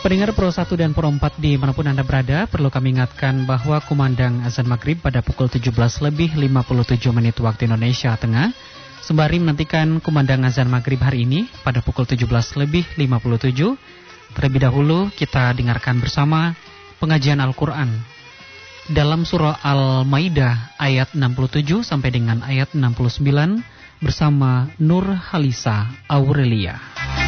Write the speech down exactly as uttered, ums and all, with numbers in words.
Pendengar Pro satu dan Pro empat dimanapun Anda berada, perlu kami ingatkan bahwa kumandang azan maghrib pada pukul tujuh belas lebih lima puluh tujuh menit waktu Indonesia Tengah. Sembari menantikan kumandang azan maghrib hari ini pada pukul tujuh belas lebih lima puluh tujuh, terlebih dahulu kita dengarkan bersama pengajian Al-Quran dalam surah Al-Maidah ayat enam puluh tujuh sampai dengan ayat enam puluh sembilan bersama Nur Halisa Aurelia.